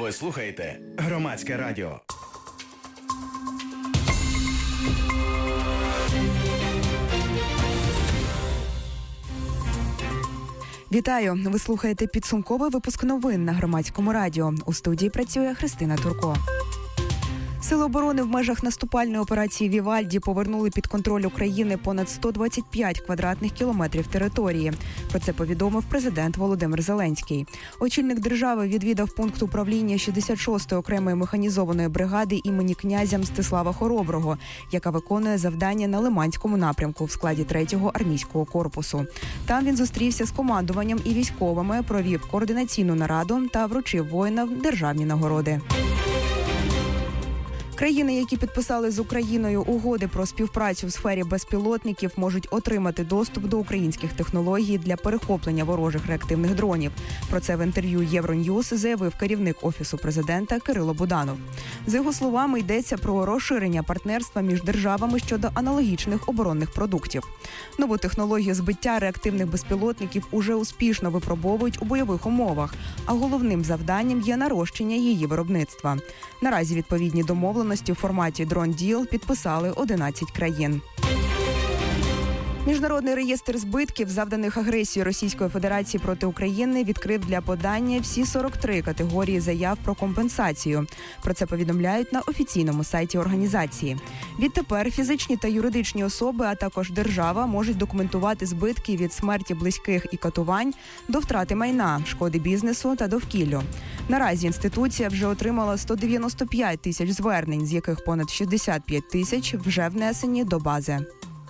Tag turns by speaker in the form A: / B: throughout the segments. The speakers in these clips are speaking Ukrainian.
A: Ви слухаєте Громадське радіо.
B: Вітаю! Ви слухаєте підсумковий випуск новин на Громадському радіо. У студії працює Христина Турко. Сили оборони в межах наступальної операції «Вівальді» повернули під контроль України понад 125 квадратних кілометрів території. Про це повідомив президент Володимир Зеленський. Очільник держави відвідав пункт управління 66-ї окремої механізованої бригади імені князя Мстислава Хороброго, яка виконує завдання на Лиманському напрямку в складі 3-го армійського корпусу. Там він зустрівся з командуванням і військовими, провів координаційну нараду та вручив воїнам державні нагороди. Країни, які підписали з Україною угоди про співпрацю в сфері безпілотників, можуть отримати доступ до українських технологій для перехоплення ворожих реактивних дронів. Про це в інтерв'ю Євроньюз заявив керівник Офісу президента Кирило Буданов. За його словами, йдеться про розширення партнерства між державами щодо аналогічних оборонних продуктів. Нову технологію збиття реактивних безпілотників уже успішно випробовують у бойових умовах, а головним завданням є нарощення її виробництва. Наразі відповідні домовленості у форматі Drone Deal підписали 11 країн. Міжнародний реєстр збитків, завданих агресією Російської Федерації проти України, відкрив для подання всі 43 категорії заяв про компенсацію. Про це повідомляють на офіційному сайті організації. Відтепер фізичні та юридичні особи, а також держава можуть документувати збитки від смерті близьких і катувань до втрати майна, шкоди бізнесу та довкіллю. Наразі інституція вже отримала 195 тисяч звернень, з яких понад 65 тисяч вже внесені до бази.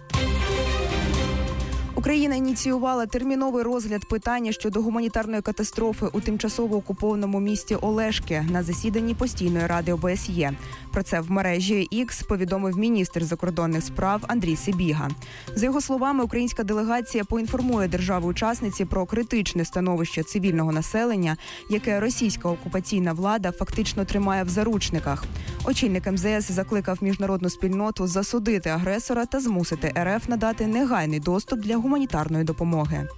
B: Україна ініціювала терміновий розгляд питання щодо гуманітарної катастрофи у тимчасово окупованому місті Олешки на засіданні Постійної ради ОБСЄ. Про це в мережі X повідомив міністр закордонних справ Андрій Сибіга. За його словами, українська делегація поінформує держави-учасниці про критичне становище цивільного населення, яке російська окупаційна влада фактично тримає в заручниках. Очільник МЗС закликав міжнародну спільноту засудити агресора та змусити РФ надати негайний доступ для гуманітарної допомоги.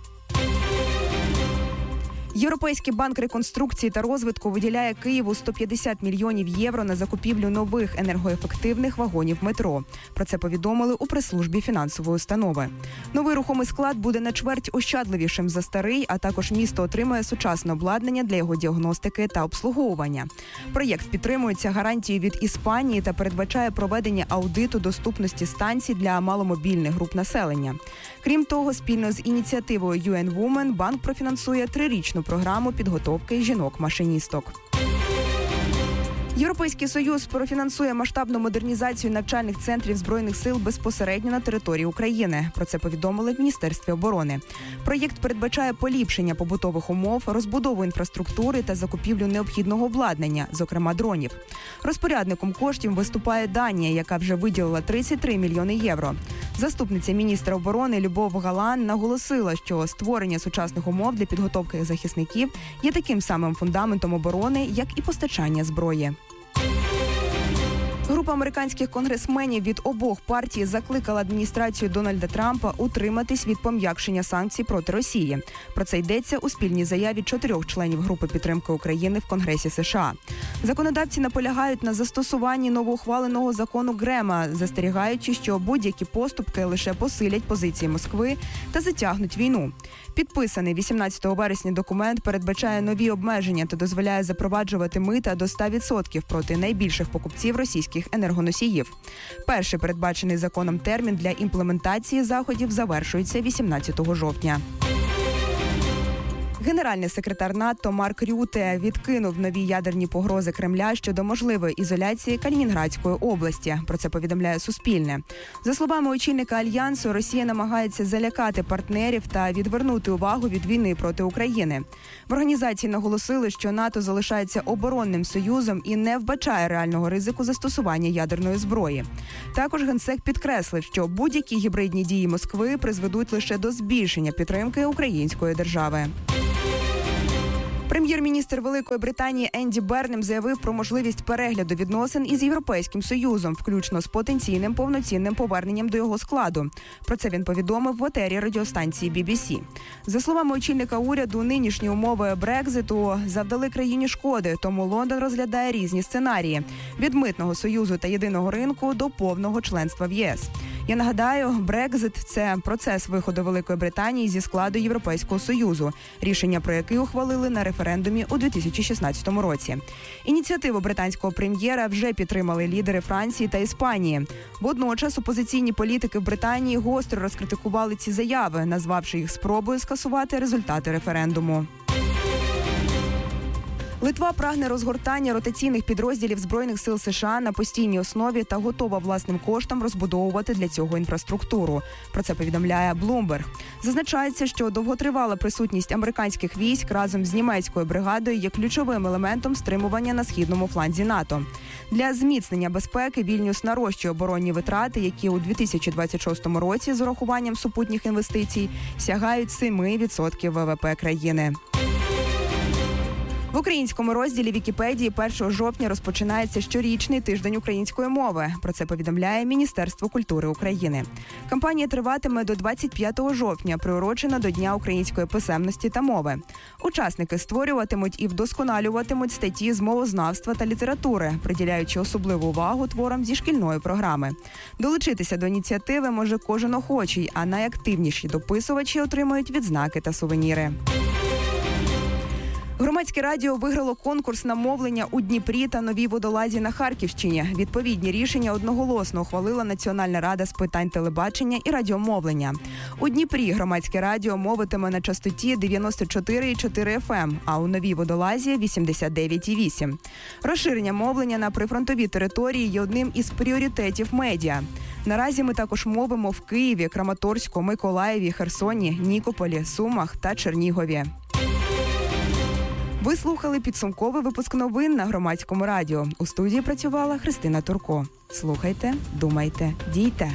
B: Європейський банк реконструкції та розвитку виділяє Києву 150 мільйонів євро на закупівлю нових енергоефективних вагонів метро. Про це повідомили у прес-службі фінансової установи. Новий рухомий склад буде на чверть ощадливішим за старий, а також місто отримає сучасне обладнання для його діагностики та обслуговування. Проєкт підтримується гарантією від Іспанії та передбачає проведення аудиту доступності станцій для маломобільних груп населення. Крім того, спільно з ініціативою UN Women банк профінансує 3-річну програму підготовки жінок-машиністок. Європейський Союз профінансує масштабну модернізацію навчальних центрів Збройних сил безпосередньо на території України. Про це повідомили в Міністерстві оборони. Проєкт передбачає поліпшення побутових умов, розбудову інфраструктури та закупівлю необхідного обладнання, зокрема дронів. Розпорядником коштів виступає Данія, яка вже виділила 33 мільйони євро. Заступниця міністра оборони Любов Галан наголосила, що створення сучасних умов для підготовки захисників є таким самим фундаментом оборони, як і постачання зброї. Група американських конгресменів від обох партій закликала адміністрацію Дональда Трампа утриматись від пом'якшення санкцій проти Росії. Про це йдеться у спільній заяві 4 членів групи підтримки України в Конгресі США. Законодавці наполягають на застосуванні новоухваленого закону Грема, застерігаючи, що будь-які поступки лише посилять позиції Москви та затягнуть війну. Підписаний 18 вересня документ передбачає нові обмеження та дозволяє запроваджувати мита до 100% проти найбільших покупців російських енергоносіїв. Перший передбачений законом термін для імплементації заходів завершується 18 жовтня. Генеральний секретар НАТО Марк Рюте відкинув нові ядерні погрози Кремля щодо можливої ізоляції Калінінградської області. Про це повідомляє Суспільне. За словами очільника Альянсу, Росія намагається залякати партнерів та відвернути увагу від війни проти України. В організації наголосили, що НАТО залишається оборонним союзом і не вбачає реального ризику застосування ядерної зброї. Також генсек підкреслив, що будь-які гібридні дії Москви призведуть лише до збільшення підтримки української держави. Прем'єр-міністр Великої Британії Енді Бернем заявив про можливість перегляду відносин із Європейським Союзом, включно з потенційним повноцінним поверненням до його складу. Про це він повідомив в етері радіостанції BBC. За словами очільника уряду, нинішні умови Брекзиту завдали країні шкоди, тому Лондон розглядає різні сценарії – від митного союзу та єдиного ринку до повного членства в ЄС. Я нагадаю, Брекзит – це процес виходу Великої Британії зі складу Європейського Союзу, рішення про який ухвалили на референдумі у 2016 році. Ініціативу британського прем'єра вже підтримали лідери Франції та Іспанії. Водночас опозиційні політики в Британії гостро розкритикували ці заяви, назвавши їх спробою скасувати результати референдуму. Литва прагне розгортання ротаційних підрозділів Збройних сил США на постійній основі та готова власним коштом розбудовувати для цього інфраструктуру. Про це повідомляє Bloomberg. Зазначається, що довготривала присутність американських військ разом з німецькою бригадою є ключовим елементом стримування на східному фланзі НАТО. Для зміцнення безпеки Вільнюс нарощує оборонні витрати, які у 2026 році з урахуванням супутніх інвестицій сягають 7% ВВП країни. В українському розділі Вікіпедії 1 жовтня розпочинається щорічний тиждень української мови. Про це повідомляє Міністерство культури України. Кампанія триватиме до 25 жовтня, приурочена до Дня української писемності та мови. Учасники створюватимуть і вдосконалюватимуть статті з мовознавства та літератури, приділяючи особливу увагу творам зі шкільної програми. Долучитися до ініціативи може кожен охочий, а найактивніші дописувачі отримають відзнаки та сувеніри. Громадське радіо виграло конкурс на мовлення у Дніпрі та Новій Водолазі на Харківщині. Відповідні рішення одноголосно ухвалила Національна рада з питань телебачення і радіомовлення. У Дніпрі громадське радіо мовитиме на частоті 94,4 FM, а у Новій Водолазі – 89,8. Розширення мовлення на прифронтові території є одним із пріоритетів медіа. Наразі ми також мовимо в Києві, Краматорську, Миколаєві, Херсоні, Нікополі, Сумах та Чернігові. Ви слухали підсумковий випуск новин на Громадському радіо. У студії працювала Христина Турко. Слухайте, думайте, дійте.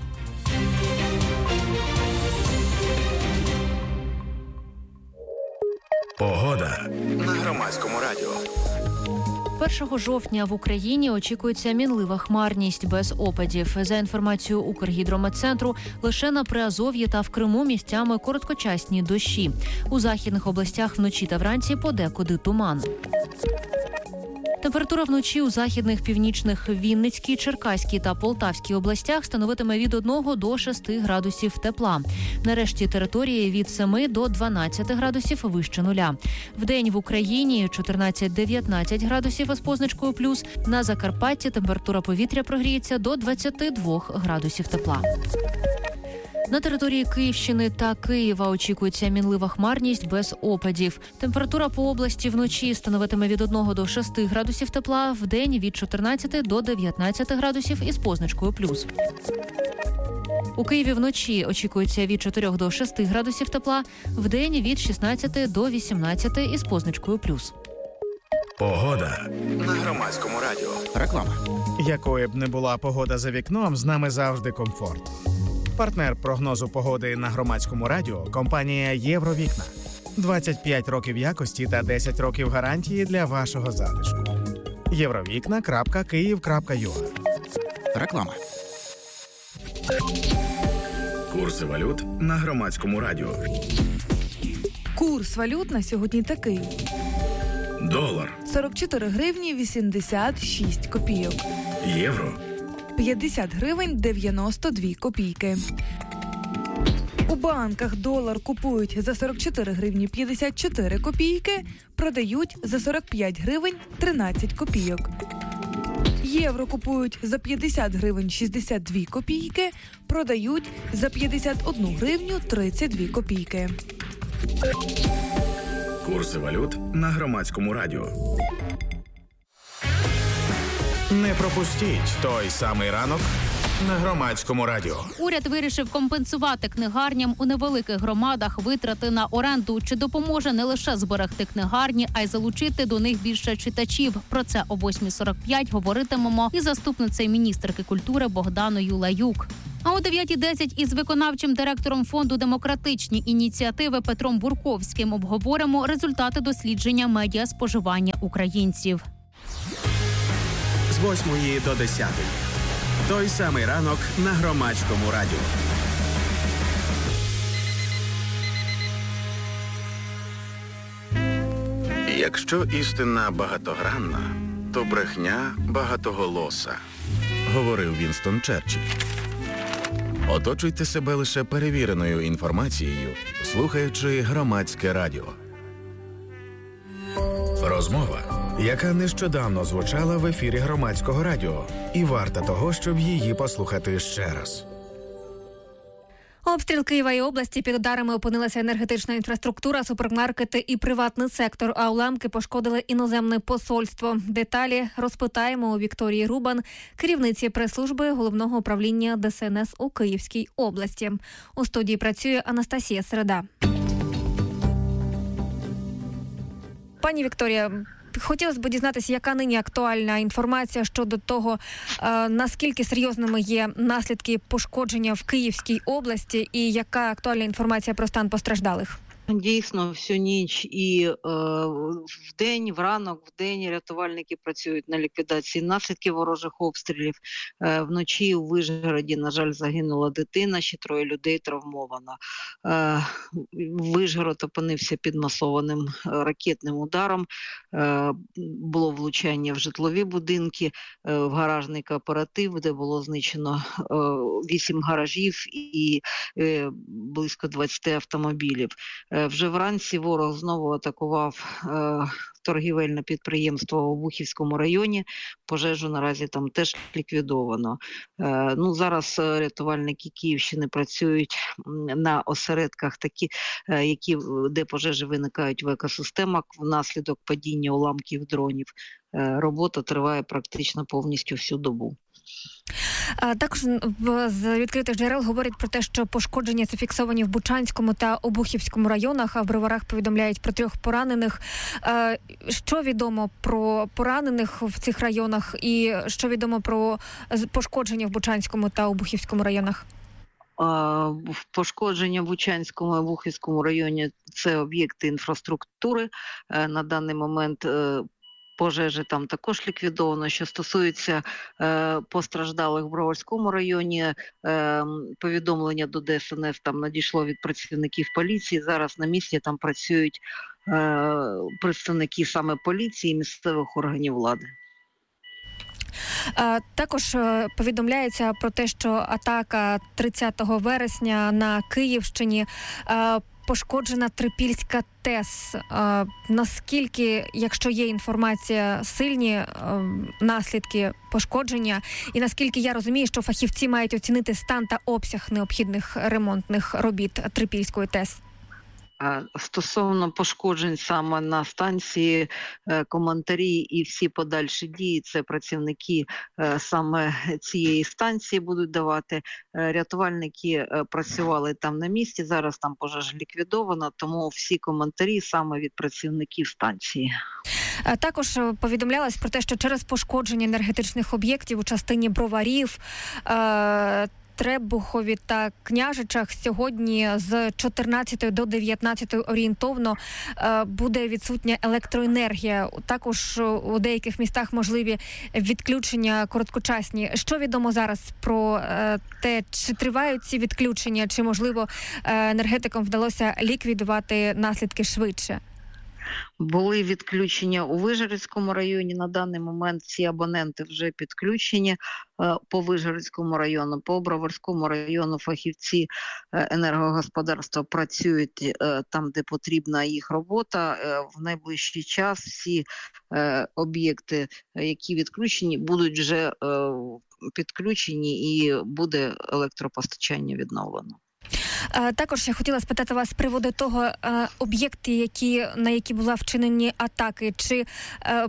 A: Погода на Громадському радіо.
C: 1 жовтня в Україні очікується мінлива хмарність без опадів. За інформацією Укргідрометцентру, лише на Приазов'ї та в Криму місцями короткочасні дощі. У західних областях вночі та вранці подекуди туман. Температура вночі у західних, північних, Вінницькій, Черкаській та Полтавській областях становитиме від 1 до 6 градусів тепла. На решті території від 7 до 12 градусів вище нуля. Вдень в Україні 14-19 градусів із позначкою плюс. На Закарпатті температура повітря прогріється до 22 градусів тепла. На території Київщини та Києва очікується мінлива хмарність без опадів. Температура по області вночі становитиме від 1 до 6 градусів тепла, вдень від 14 до 19 градусів із позначкою плюс. У Києві вночі очікується від 4 до 6 градусів тепла, вдень від 16 до 18 із позначкою плюс.
A: Погода на Громадському радіо.
D: Реклама. Якою б не була погода за вікном, з нами завжди комфорт. Партнер прогнозу погоди на Громадському радіо – компанія «Євровікна». 25 років якості та 10 років гарантії для вашого затишку. Євровікна.Київ.ua. Реклама.
A: Курси валют на Громадському радіо.
E: Курс валют на сьогодні такий.
A: Долар.
E: 44 гривні 86 копійок.
A: Євро.
E: 50 гривень 92 копійки. У банках долар купують за 44 гривні 54 копійки, продають за 45 гривень 13 копійок. Євро купують за 50 гривень 62 копійки, продають за 51 гривню 32 копійки.
A: Курси валют на Громадському радіо.
D: Не пропустіть той самий ранок
A: на Громадському радіо.
C: Уряд вирішив компенсувати книгарням у невеликих громадах витрати на оренду. Чи допоможе не лише зберегти книгарні, а й залучити до них більше читачів? Про це о 8:45 говоритимемо із заступницею міністерки культури Богданою Лаюк. А о 9:10 із виконавчим директором фонду «Демократичні ініціативи» Петром Бурковським обговоримо результати дослідження медіаспоживання українців.
A: З 8 до 10. Той самий ранок на Громадському радіо. Якщо істина багатогранна, то брехня багатоголоса, говорив Вінстон Черчилль. Оточуйте себе лише перевіреною інформацією, слухаючи Громадське радіо. Розмова, яка нещодавно звучала в ефірі Громадського радіо, і варта того, щоб її послухати ще раз.
F: Обстріл Києва і області. Під ударами опинилася енергетична інфраструктура, супермаркети і приватний сектор, а уламки пошкодили іноземне посольство. Деталі розпитаємо у Вікторії Рубан, керівниці прес-служби Головного управління ДСНС у Київській області. У студії працює Анастасія Середа. Пані Вікторія, хотілося б дізнатися, яка нині актуальна інформація щодо того, наскільки серйозними є наслідки пошкодження в Київській області і яка актуальна інформація про стан постраждалих?
G: Дійсно, всю ніч і вдень, вранок, вдень рятувальники працюють на ліквідації наслідків ворожих обстрілів. Вночі у Вишгороді, на жаль, загинула дитина, ще 3 людей травмовано. Вишгород опинився під масованим ракетним ударом. Було влучання в житлові будинки, в гаражний кооператив, де було знищено 8 гаражів і близько 20 автомобілів. Вже вранці ворог знову атакував торгівельне підприємство у Обухівському районі. Пожежу наразі там теж ліквідовано. Зараз рятувальники Київщини працюють на осередках, де пожежі виникають в екосистемах внаслідок падіння уламків дронів. Робота триває практично повністю всю добу.
F: Також з відкритих джерел говорять про те, що пошкодження зафіксовані в Бучанському та Обухівському районах, а в Броварах повідомляють про 3 поранених. Що відомо про поранених в цих районах і що відомо про пошкодження в Бучанському та Обухівському районах?
G: Пошкодження в Бучанському і Обухівському районі – це об'єкти інфраструктури. На даний момент пожежі там також ліквідовано. Що стосується постраждалих в Броварському районі, повідомлення до ДСНС там надійшло від працівників поліції. Зараз на місці там працюють представники саме поліції і місцевих органів влади.
F: Також повідомляється про те, що атака 30 вересня на Київщині пошкоджена Трипільська ТЕС. Наскільки, якщо є інформація, сильні наслідки пошкодження, і наскільки я розумію, що фахівці мають оцінити стан та обсяг необхідних ремонтних робіт Трипільської ТЕС?
G: Стосовно пошкоджень саме на станції, коментарі і всі подальші дії, це працівники саме цієї станції будуть давати. Рятувальники працювали там на місці, зараз там пожежа ліквідована, тому всі коментарі саме від працівників станції.
F: Також повідомлялось про те, що через пошкодження енергетичних об'єктів у частині Броварів, Требухові та Княжичах сьогодні з 14 до 19 орієнтовно буде відсутня електроенергія. Також у деяких містах можливі відключення короткочасні. Що відомо зараз про те, чи тривають ці відключення, чи, можливо, енергетикам вдалося ліквідувати наслідки швидше?
G: Були відключення у Вишгородському районі. На даний момент ці абоненти вже підключені по Вишгородському району, по Броварському району фахівці енергогосподарства працюють там, де потрібна їх робота. В найближчий час всі об'єкти, які відключені, будуть вже підключені і буде електропостачання відновлено.
F: Також я хотіла спитати вас з приводу того, об'єкти, на які були вчинені атаки, чи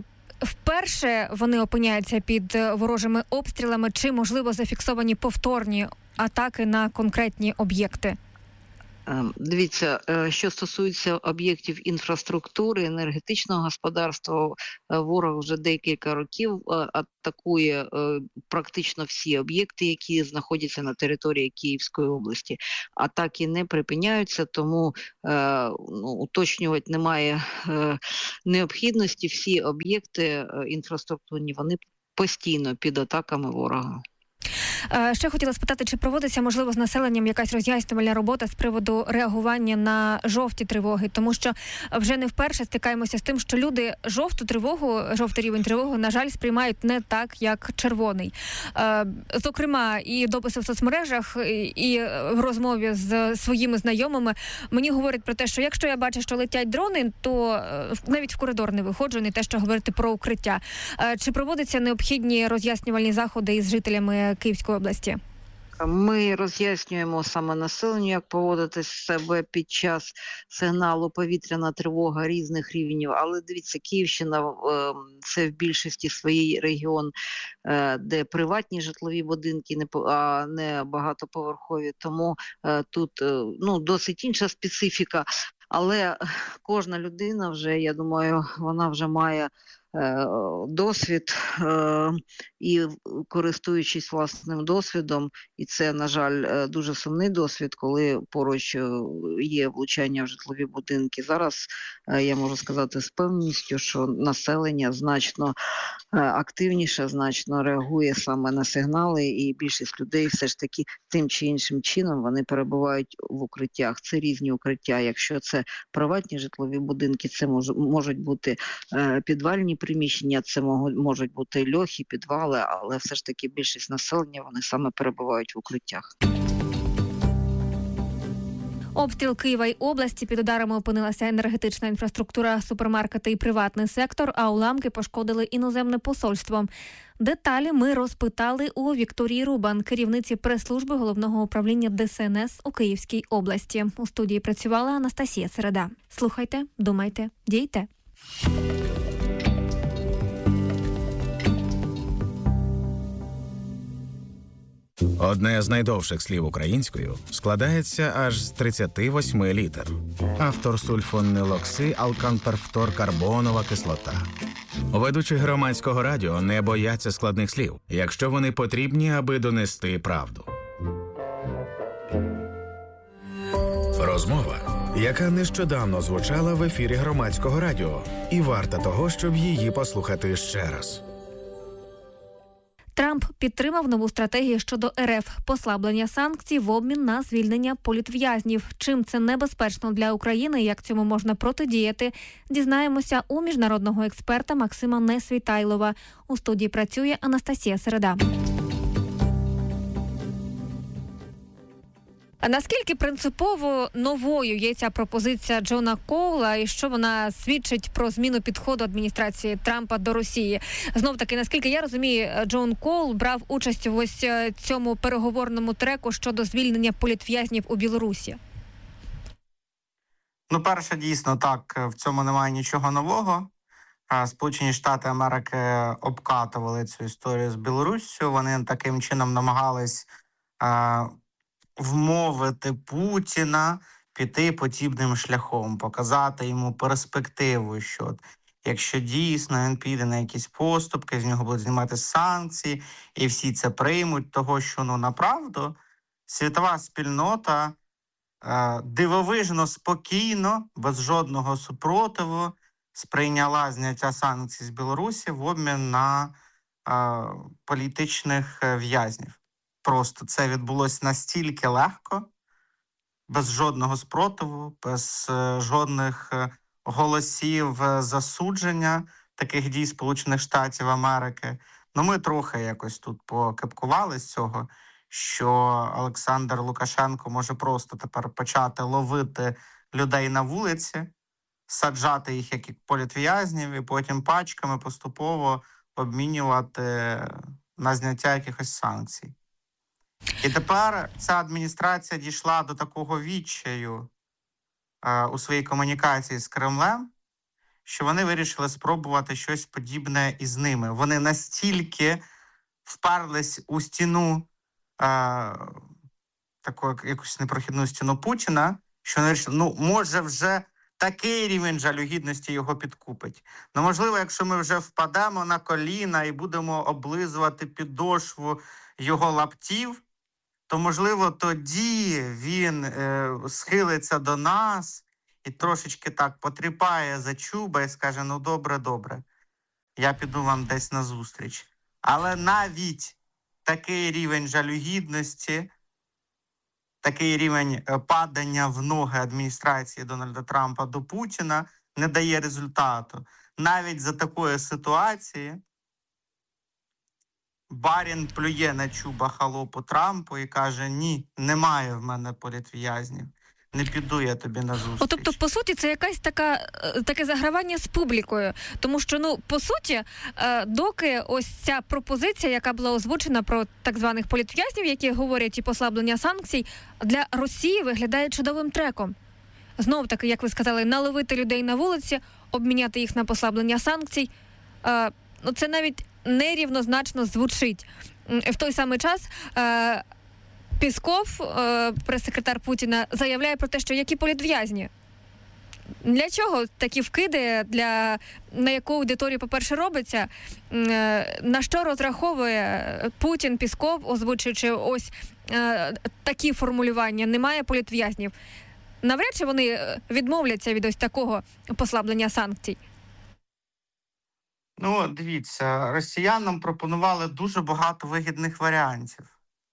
F: вперше вони опиняються під ворожими обстрілами, чи, можливо, зафіксовані повторні атаки на конкретні об'єкти?
G: Дивіться, що стосується об'єктів інфраструктури, енергетичного господарства, ворог вже декілька років атакує практично всі об'єкти, які знаходяться на території Київської області. Атаки не припиняються, тому уточнювати немає необхідності. Всі об'єкти інфраструктурні, вони постійно під атаками ворога.
F: Ще хотіла спитати, чи проводиться, можливо, з населенням якась роз'яснювальна робота з приводу реагування на жовті тривоги, тому що вже не вперше стикаємося з тим, що люди жовтий рівень тривоги, на жаль, сприймають не так, як червоний. Зокрема, і дописи в соцмережах, і в розмові з своїми знайомими мені говорять про те, що якщо я бачу, що летять дрони, то навіть в коридор не виходжу, не те, що говорити про укриття. Чи проводяться необхідні роз'яснювальні заходи із жителями Київської області?
G: Ми роз'яснюємо саме населенню, як поводити себе під час сигналу повітряна тривога різних рівнів. Але дивіться, Київщина – це в більшості своїй регіон, де приватні житлові будинки, а не багатоповерхові. Тому тут досить інша специфіка. Але кожна людина вже, я думаю, вона вже має досвід і користуючись власним досвідом, і це, на жаль, дуже сумний досвід, коли поруч є влучання в житлові будинки. Зараз я можу сказати з певністю, що населення значно активніше, значно реагує саме на сигнали, і більшість людей все ж таки тим чи іншим чином вони перебувають в укриттях. Це різні укриття. Якщо це приватні житлові будинки, це можуть бути підвальні приміщення, це можуть бути льохи, підвали, але все ж таки більшість населення, вони саме перебувають в укриттях.
F: Обстріл Києва й області. Під ударами опинилася енергетична інфраструктура, супермаркети і приватний сектор, а уламки пошкодили іноземне посольство. Деталі ми розпитали у Вікторії Рубан, керівниці прес-служби Головного управління ДСНС у Київській області. У студії працювала Анастасія Середа. Слухайте, думайте, дійте.
A: Одне з найдовших слів українською складається аж з 38 літер. Автор сульфонилокси алканперфторкарбонова кислота. Ведучі громадського радіо не бояться складних слів, якщо вони потрібні, аби донести правду. Розмова, яка нещодавно звучала в ефірі громадського радіо, і варта того, щоб її послухати ще раз.
F: Трамп підтримав нову стратегію щодо РФ – послаблення санкцій в обмін на звільнення політв'язнів. Чим це небезпечно для України і як цьому можна протидіяти, дізнаємося у міжнародного експерта Максима Несвітайлова. У студії працює Анастасія Середа. А наскільки принципово новою є ця пропозиція Джона Коула і що вона свідчить про зміну підходу адміністрації Трампа до Росії? Знов-таки, наскільки я розумію, Джон Коул брав участь в ось цьому переговорному треку щодо звільнення політв'язнів у Білорусі.
H: Перше, дійсно, так, в цьому немає нічого нового. Сполучені Штати Америки обкатували цю історію з Білоруссю. Вони таким чином намагались вмовити Путіна піти подібним шляхом, показати йому перспективу, що якщо дійсно він піде на якісь поступки, з нього будуть знімати санкції, і всі це приймуть, того, що, направду, світова спільнота дивовижно, спокійно, без жодного супротиву сприйняла зняття санкцій з Білорусі в обмін на політичних в'язнів. Просто це відбулося настільки легко, без жодного спротиву, без жодних голосів засудження таких дій Сполучених Штатів Америки. Ми трохи якось тут покепкували з цього, що Олександр Лукашенко може просто тепер почати ловити людей на вулиці, саджати їх як політв'язнів і потім пачками поступово обмінювати на зняття якихось санкцій. І тепер ця адміністрація дійшла до такого відчаю у своїй комунікації з Кремлем, що вони вирішили спробувати щось подібне із ними. Вони настільки вперлись у стіну, таку якусь непрохідну стіну Путіна, що вони вирішили, може вже такий рівень жалюгідності його підкупить. Можливо, якщо ми вже впадемо на коліна і будемо облизувати підошву його лаптів, то, можливо, тоді він схилиться до нас і трошечки так потріпає за чуба і скаже, добре, я піду вам десь назустріч. Але навіть такий рівень жалюгідності, такий рівень падання в ноги адміністрації Дональда Трампа до Путіна не дає результату. Навіть за такої ситуації барін плює на чуба холопу Трампу і каже, ні, немає в мене політв'язнів. Не піду я тобі на зустріч.
F: Тобто, по суті, це якась таке загравання з публікою. Тому що, по суті, доки ось ця пропозиція, яка була озвучена про так званих політв'язнів, які говорять і послаблення санкцій, для Росії виглядає чудовим треком. Знов таки, як ви сказали, наловити людей на вулиці, обміняти їх на послаблення санкцій. Це навіть нерівнозначно звучить. В той самий час Пісков, прес-секретар Путіна, заявляє про те, що які політв'язні. Для чого такі вкиди, на яку аудиторію, по-перше, робиться? На що розраховує Путін, Пісков, озвучуючи ось такі формулювання? Немає політв'язнів. Навряд чи вони відмовляться від ось такого послаблення санкцій?
H: Дивіться, росіянам пропонували дуже багато вигідних варіантів.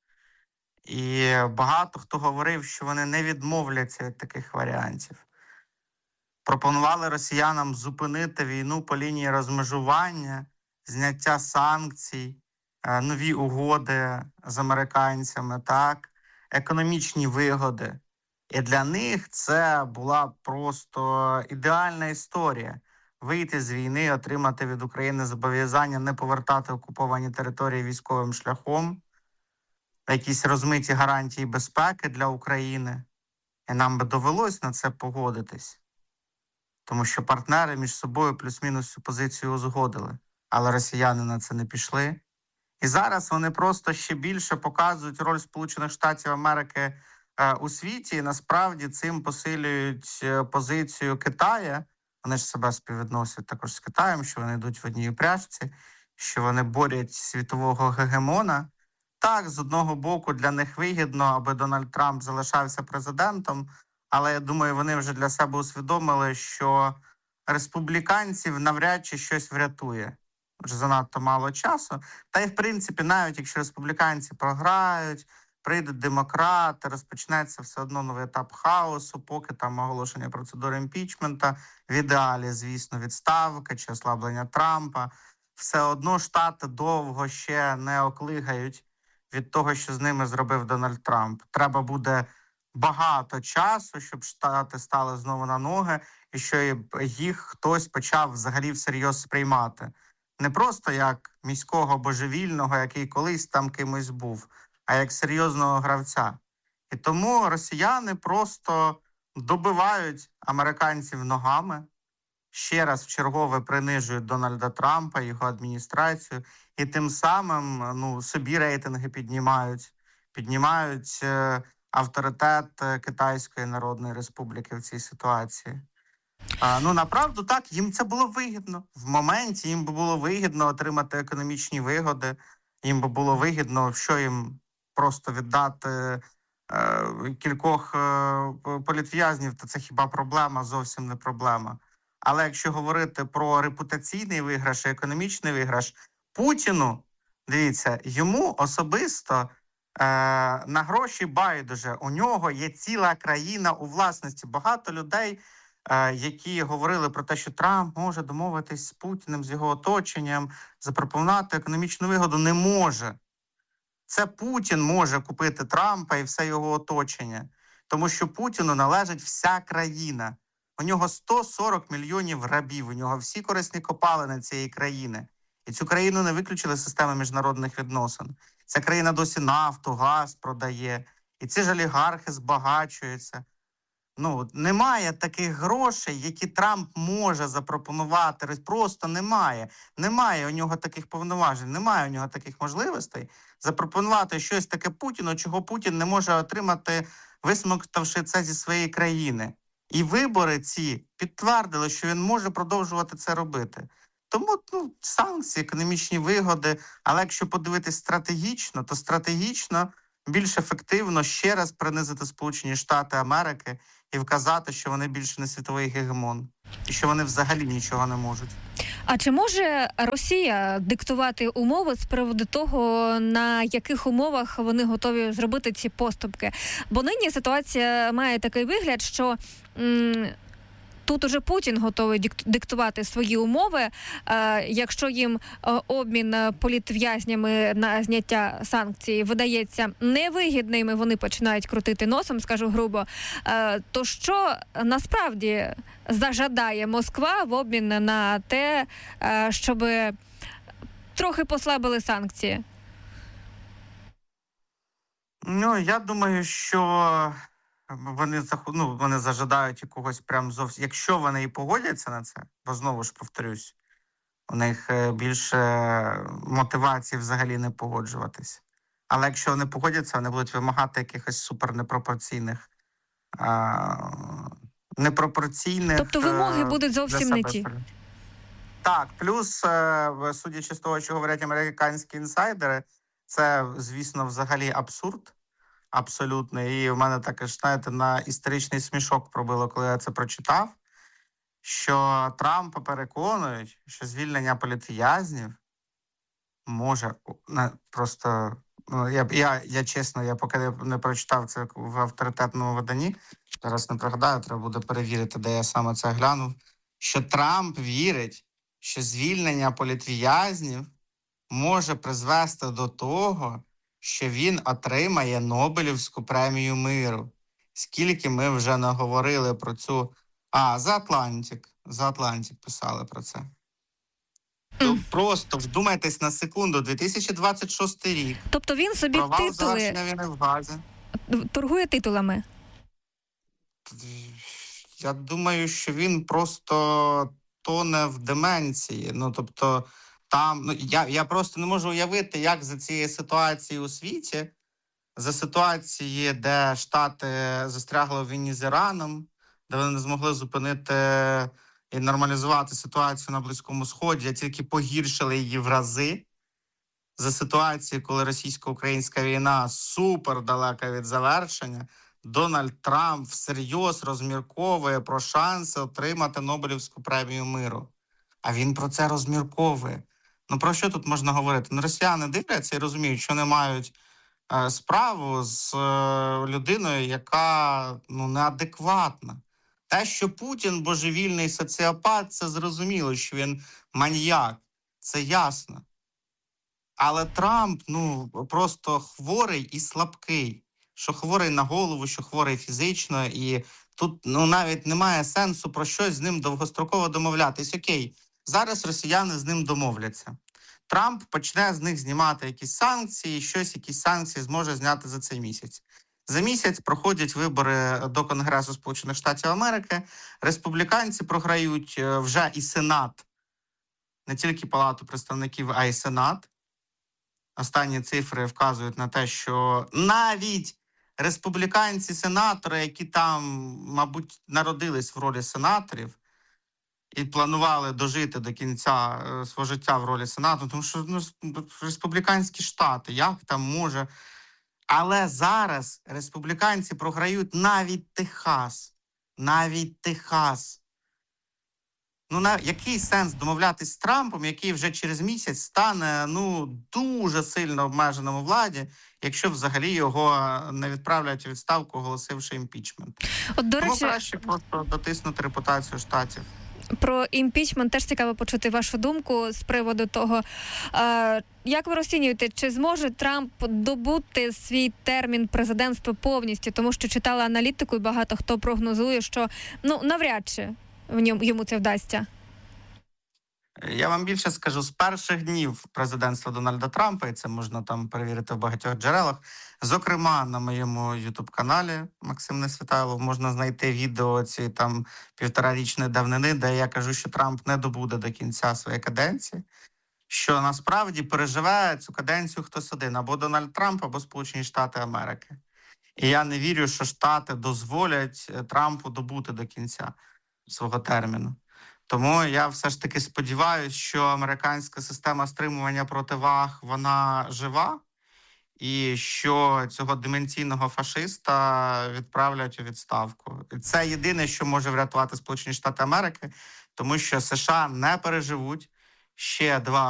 H: І багато хто говорив, що вони не відмовляться від таких варіантів. Пропонували росіянам зупинити війну по лінії розмежування, зняття санкцій, нові угоди з американцями, економічні вигоди. І для них це була просто ідеальна історія. Вийти з війни, отримати від України зобов'язання не повертати окуповані території військовим шляхом, якісь розмиті гарантії безпеки для України. І нам би довелось на це погодитись. Тому що партнери між собою плюс-мінус цю позицію узгодили. Але росіяни на це не пішли. І зараз вони просто ще більше показують роль Сполучених Штатів Америки у світі. І насправді цим посилюють позицію Китаю. Вони ж себе співвідносять також з Китаєм, що вони йдуть в одній упряжці, що вони борють світового гегемона. Так, з одного боку, для них вигідно, аби Дональд Трамп залишався президентом, але я думаю, вони вже для себе усвідомили, що республіканців навряд чи щось врятує. Вже занадто мало часу. Та й, в принципі, навіть якщо республіканці програють, прийдуть демократи, розпочнеться все одно новий етап хаосу, поки там оголошення процедури імпічмента, в ідеалі, звісно, відставка чи ослаблення Трампа. Все одно Штати довго ще не оклигають від того, що з ними зробив Дональд Трамп. Треба буде багато часу, щоб Штати стали знову на ноги, і що їх хтось почав взагалі всерйоз сприймати. Не просто як міського божевільного, який колись там кимось був, а як серйозного гравця. І тому росіяни просто добивають американців ногами, ще раз вчергове принижують Дональда Трампа, його адміністрацію, і тим самим собі рейтинги піднімають авторитет Китайської Народної Республіки в цій ситуації. Направду так, їм це було вигідно. В моменті їм би було вигідно отримати економічні вигоди, їм би було вигідно, що їм просто віддати кількох політв'язнів, то це хіба проблема? Зовсім не проблема. Але якщо говорити про репутаційний виграш і економічний виграш, Путіну, дивіться, йому особисто на гроші байдуже. У нього є ціла країна у власності. Багато людей, які говорили про те, що Трамп може домовитись з Путіним, з його оточенням, запропонувати економічну вигоду, не може. Це Путін може купити Трампа і все його оточення. Тому що Путіну належить вся країна. У нього 140 мільйонів рабів, у нього всі корисні копалини цієї країни. І цю країну не виключили з системи міжнародних відносин. Ця країна досі нафту, газ продає. І ці ж олігархи збагачуються. Немає таких грошей, які Трамп може запропонувати. Просто немає. Немає у нього таких повноважень, немає у нього таких можливостей запропонувати щось таке Путіну, чого Путін не може отримати, висмоктавши це зі своєї країни. І вибори ці підтвердили, що він може продовжувати це робити. Тому санкції, економічні вигоди, але якщо подивитись стратегічно, то стратегічно більш ефективно ще раз принизити Сполучені Штати Америки і вказати, що вони більше не світовий гегемон, і що вони взагалі нічого не можуть.
F: А чи може Росія диктувати умови з приводу того, на яких умовах вони готові зробити ці поступки? Бо нині ситуація має такий вигляд, що тут уже Путін готовий диктувати свої умови. Якщо їм обмін політв'язнями на зняття санкцій видається невигідними, вони починають крутити носом, скажу грубо, то що насправді зажадає Москва в обмін на те, щоб трохи послабили санкції?
H: Я думаю, що вони зажадають якогось прям зовсім... Якщо вони і погодяться на це, бо знову ж повторюсь, у них більше мотивації взагалі не погоджуватись. Але якщо вони погодяться, вони будуть вимагати якихось супернепропорційних...
F: Тобто вимоги будуть зовсім не ті.
H: Так, плюс, судячи з того, що говорять американські інсайдери, це, звісно, взагалі абсурд. Абсолютно. І в мене також, на історичний смішок пробило, коли я це прочитав, що Трампа переконують, що звільнення політв'язнів може просто... Я чесно, я поки не прочитав це в авторитетному виданні, зараз не пригадаю, треба буде перевірити, де я саме це глянув, що Трамп вірить, що звільнення політв'язнів може призвести до того, що він отримає Нобелівську премію миру. Скільки ми вже не говорили про цю... За Атлантик писали про це. Просто вдумайтесь на секунду, 2026 рік.
F: Тобто він собі
H: провал завершення війни в Газі.
F: Торгує титулами?
H: Я думаю, що він просто тоне в деменції. Я просто не можу уявити, як за цієї ситуації у світі, за ситуації, де Штати застрягли в війні з Іраном, де вони не змогли зупинити і нормалізувати ситуацію на Близькому Сході, а тільки погіршили її в рази. За ситуації, коли російсько-українська війна супер далека від завершення, Дональд Трамп всерйоз розмірковує про шанси отримати Нобелівську премію миру. А він про це розмірковує. Про що тут можна говорити? Росіяни дивляться і розуміють, що не мають справу з людиною, яка неадекватна. Те, що Путін божевільний соціопат, це зрозуміло, що він маніяк, це ясно. Але Трамп, просто хворий і слабкий. Що хворий на голову, що хворий фізично, і тут навіть немає сенсу про щось з ним довгостроково домовлятись. Окей, зараз росіяни з ним домовляться. Трамп почне з них знімати якісь санкції, якісь санкції зможе зняти за цей місяць. За місяць проходять вибори до Конгресу Сполучених Штатів Америки. Республіканці програють вже і Сенат, не тільки Палату представників, а й Сенат. Останні цифри вказують на те, що навіть республіканці-сенатори, які там, мабуть, народились в ролі сенаторів і планували дожити до кінця свого життя в ролі Сенату, тому що республіканські штати, як там може... Але зараз республіканці програють навіть Техас. Навіть Техас. Який сенс домовлятись з Трампом, який вже через місяць стане дуже сильно обмеженим у владі, якщо взагалі його не відправлять у відставку, оголосивши імпічмент. Тому краще просто дотиснути репутацію Штатів.
F: Про імпічмент теж цікаво почути вашу думку з приводу того, як ви розцінюєте, чи зможе Трамп добути свій термін президентства повністю, тому що читала аналітику і багато хто прогнозує, що навряд чи йому це вдасться.
H: Я вам більше скажу, з перших днів президентства Дональда Трампа, і це можна там перевірити в багатьох джерелах, зокрема на моєму ютуб-каналі Максим Несвітайлов, можна знайти відео цієї там 1,5-річної давнини, де я кажу, що Трамп не добуде до кінця своєї каденції, що насправді переживе цю каденцію хтось один, або Дональд Трамп, або Сполучені Штати Америки. І я не вірю, що Штати дозволять Трампу добути до кінця свого терміну. Тому я все ж таки сподіваюся, що американська система стримування противаг, вона жива, і що цього деменційного фашиста відправлять у відставку. І це єдине, що може врятувати Сполучені Штати Америки, тому що США не переживуть ще 2